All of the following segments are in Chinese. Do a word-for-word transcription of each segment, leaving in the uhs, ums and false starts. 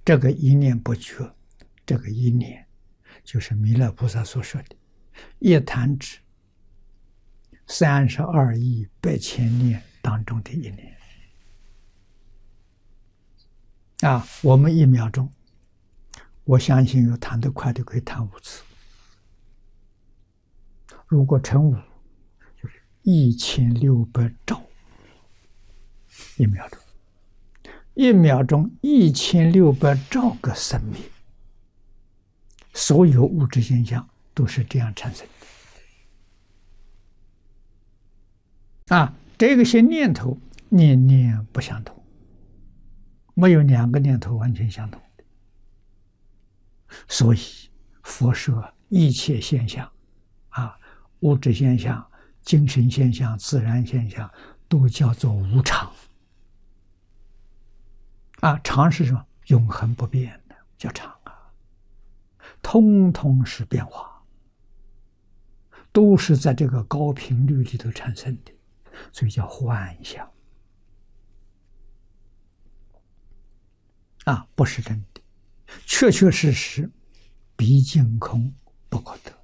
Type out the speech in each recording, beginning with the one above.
这个一念不绝，这个一念就是弥勒菩萨所说的一弹指三十二亿八千念当中的一念啊！我们一秒钟，我相信有弹得快的可以弹五次。如果乘五，就是一千六百兆一秒钟。一秒钟一千六百兆个生命，所有物质现象都是这样产生的。啊，这个些念头念念不相同，没有两个念头完全相同的。所以佛说一切现象，啊，物质现象、精神现象、自然现象，都叫做无常。啊，常是什么？永恒不变的，叫常啊。通通是变化，都是在这个高频率里头产生的，所以叫幻象。啊，不是真的，确确实实，毕竟空不可得。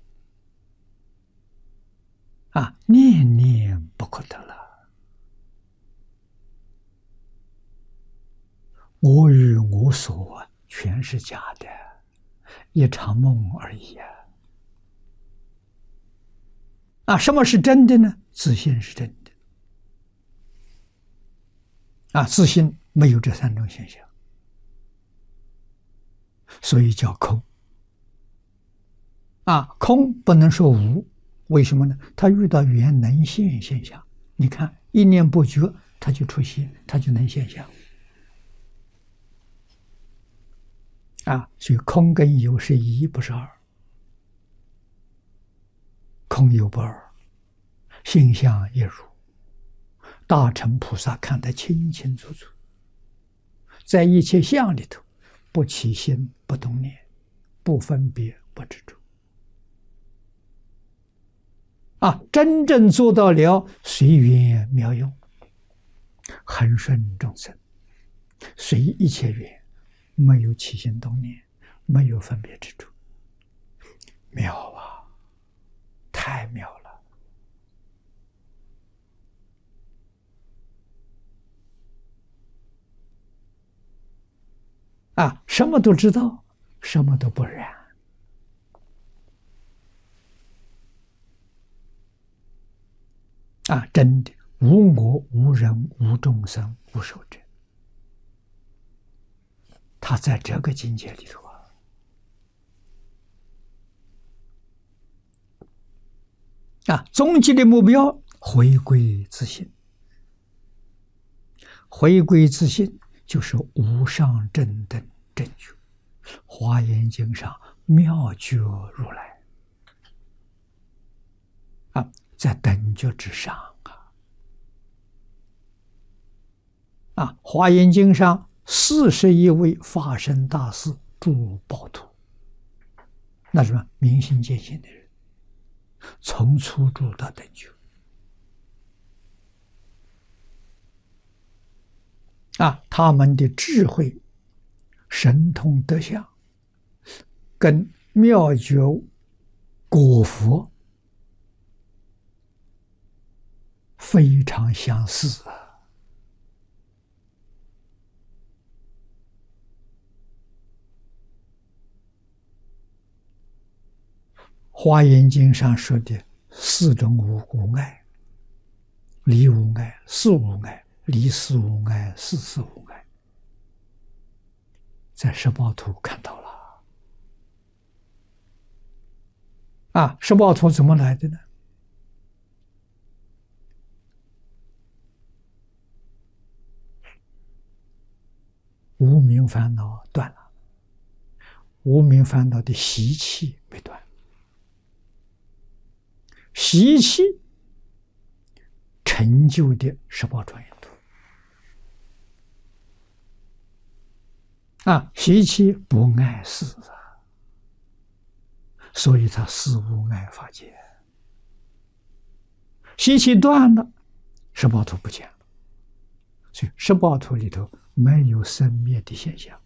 啊，念念不可得了。我与我所全是假的，一场梦而已啊！啊，什么是真的呢？自信是真的。啊，自信没有这三种现象，所以叫空。啊，空不能说无，为什么呢？它遇到缘能现现象，你看一念不绝，它就出现，它就能现象。啊，所以空跟有是一，不是二。空有不二，性相一如。大乘菩萨看得清清楚楚，在一切相里头，不起心，不动念，不分别，不执着。啊，真正做到了随缘妙用，恒顺众生，随一切缘。没有起心动念，没有分别之处，妙啊，太妙了！啊，什么都知道，什么都不染。啊，真的无我、无人、无众生、无寿者。他在这个境界里头啊，啊，终极的目标回归自信，回归自信就是无上正等正觉，《华严经》上妙觉如来啊，在等觉之上啊，啊，《华严经》上。四十一位法身大士诸宝土，那是什么？明心见性的人，从初住到等觉啊，他们的智慧、神通德相，跟妙觉果佛非常相似啊。华严经上说的四种无无碍，离无碍、事无碍、离事无碍、事事无碍，在十报图看到了。啊，十报图怎么来的呢？无明烦恼断了，无明烦恼的习气没断。习气成就的十报庄严图啊，习气不碍事啊，所以他事无碍法界。习气断了，十报图不见了，所以十报图里头没有生灭的现象。